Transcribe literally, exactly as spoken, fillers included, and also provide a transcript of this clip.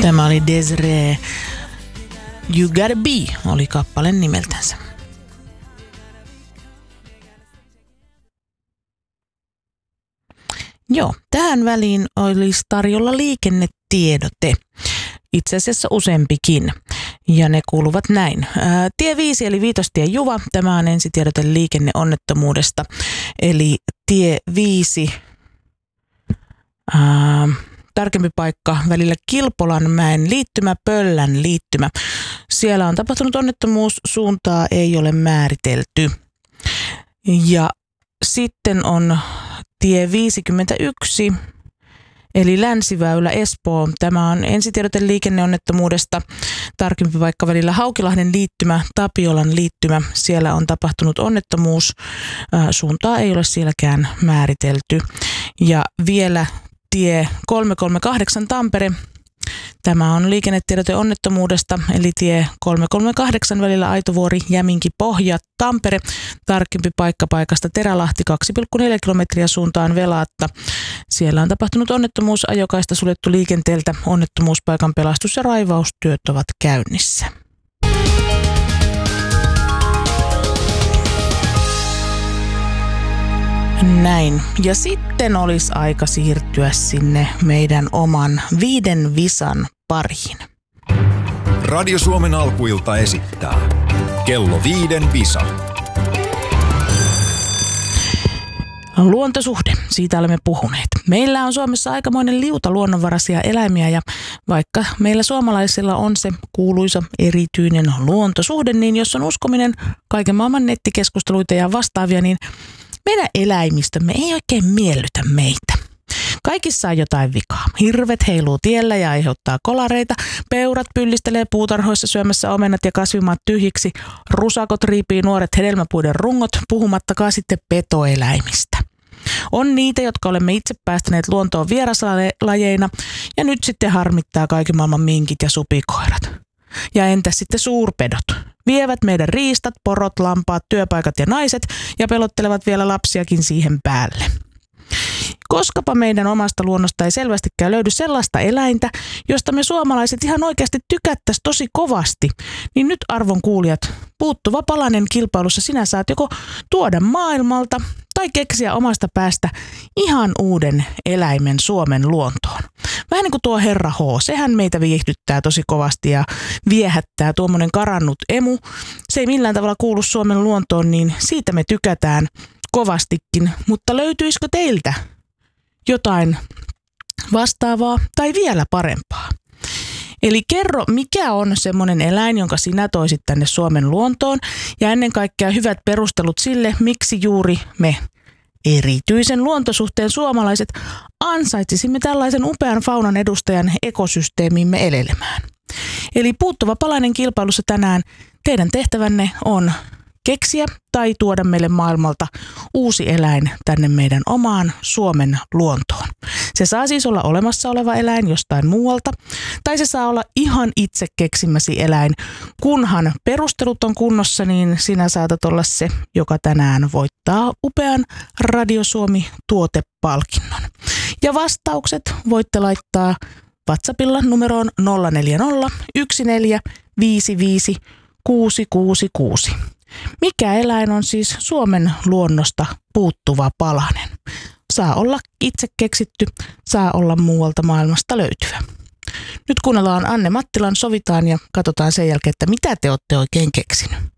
Tämä oli Desiree. You Gotta Be oli kappale nimeltänsä. Joo, tähän väliin olisi tarjolla liikennetiedote. Itse asiassa useampikin. Ja ne kuuluvat näin. Ää, tie viisi eli Viitostie Juva. Tämä on ensitiedote liikenneonnettomuudesta. Eli tie viisi... Ää, tarkempi paikka välillä Kilpolanmäen liittymä, Pöllän liittymä. Siellä on tapahtunut onnettomuus, suuntaa ei ole määritelty. Ja sitten on tie viisikymmentäyksi, eli Länsiväylä Espoo. Tämä on ensitiedote liikenneonnettomuudesta. Tarkempi paikka välillä Haukilahden liittymä, Tapiolan liittymä. Siellä on tapahtunut onnettomuus. Suuntaa ei ole sielläkään määritelty. Ja vielä tie kolmesataakolmekymmentäkahdeksan Tampere. Tämä on liikennetiedote onnettomuudesta, eli tie kolmesataakolmekymmentäkahdeksan välillä Aitovuori, Jäminki, Pohja, Tampere. Tarkempi paikka paikasta Terälahti, kaksi pilkku neljä kilometriä suuntaan Velaatta. Siellä on tapahtunut onnettomuus, ajokaista suljettu liikenteeltä. Onnettomuuspaikan pelastus- ja raivaustyöt ovat käynnissä. Näin. Ja sitten olisi aika siirtyä sinne meidän oman viiden visan pariin. Radio Suomen alkuilta esittää kello viiden visa. Luontosuhde, siitä olemme puhuneet. Meillä on Suomessa aikamoinen liuta luonnonvaraisia eläimiä ja vaikka meillä suomalaisilla on se kuuluisa erityinen luontosuhde, niin jos on uskominen kaiken maailman nettikeskusteluita ja vastaavia, niin meidän eläimistömme ei oikein miellytä meitä. Kaikissa on jotain vikaa. Hirvet heiluu tiellä ja aiheuttaa kolareita. Peurat pyllistelee puutarhoissa syömässä omenat ja kasvimaat tyhjiksi. Rusakot riipii nuoret hedelmäpuiden rungot, puhumattakaan sitten petoeläimistä. On niitä, jotka olemme itse päästäneet luontoon vieraslajeina ja nyt sitten harmittaa kaiken maailman minkit ja supikoirat. Ja entäs sitten suurpedot? Vievät meidän riistat, porot, lampaat, työpaikat ja naiset ja pelottelevat vielä lapsiakin siihen päälle. Koskapa meidän omasta luonnosta ei selvästikään löydy sellaista eläintä, josta me suomalaiset ihan oikeasti tykättäisiin tosi kovasti, niin nyt arvon kuulijat, puuttuva palanen kilpailussa sinä saat joko tuoda maailmalta tai keksiä omasta päästä ihan uuden eläimen Suomen luontoon. Vähän niin kuin tuo herra H, sehän meitä viihdyttää tosi kovasti ja viehättää tuommoinen karannut emu. Se ei millään tavalla kuulu Suomen luontoon, niin siitä me tykätään kovastikin, mutta löytyisikö teiltä jotain vastaavaa tai vielä parempaa? Eli kerro, mikä on semmoinen eläin, jonka sinä toisit tänne Suomen luontoon ja ennen kaikkea hyvät perustelut sille, miksi juuri me erityisen luontosuhteen suomalaiset ansaitsisimme tällaisen upean faunan edustajan ekosysteemimme elelemään. Eli puuttuva palanen kilpailussa tänään teidän tehtävänne on keksiä tai tuoda meille maailmalta uusi eläin tänne meidän omaan Suomen luontoon. Se saa siis olla olemassa oleva eläin jostain muualta, tai se saa olla ihan itse keksimäsi eläin. Kunhan perustelut on kunnossa, niin sinä saatat olla se, joka tänään voittaa upean Radio Suomi-tuotepalkinnon. Ja vastaukset voitte laittaa WhatsAppilla numeroon nolla neljä nolla yksi neljä viisi viisi kuusi kuusi kuusi. Mikä eläin on siis Suomen luonnosta puuttuva palanen? Saa olla itse keksitty, saa olla muualta maailmasta löytyvä. Nyt kuunnellaan Anne Mattilan Sovitaan ja katsotaan sen jälkeen, että mitä te olette oikein keksinyt.